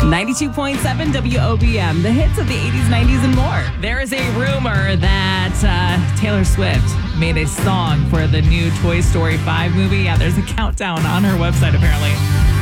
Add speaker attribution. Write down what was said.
Speaker 1: 92.7 WOBM, the hits of the 80s, 90s, and more. There is a rumor that Taylor Swift made a song for the new Toy Story 5 movie. Yeah, there's a countdown on her website, apparently.